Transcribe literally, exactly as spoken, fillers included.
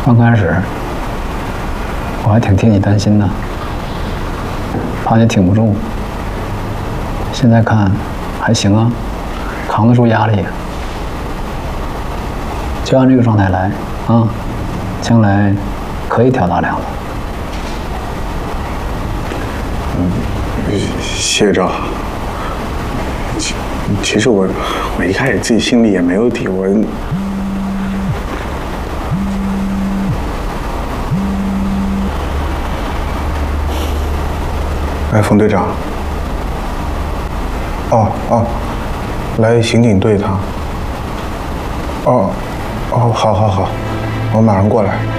刚开始我还挺替你担心的，怕你挺不住。现在看还行啊，扛得住压力。就按这个状态来啊，将来可以挑大梁的。 嗯，谢谢赵。其其实我我一开始自己心里也没有底，我。 哎，冯队长。哦哦，来刑警队一趟。哦哦，好好好，我马上过来。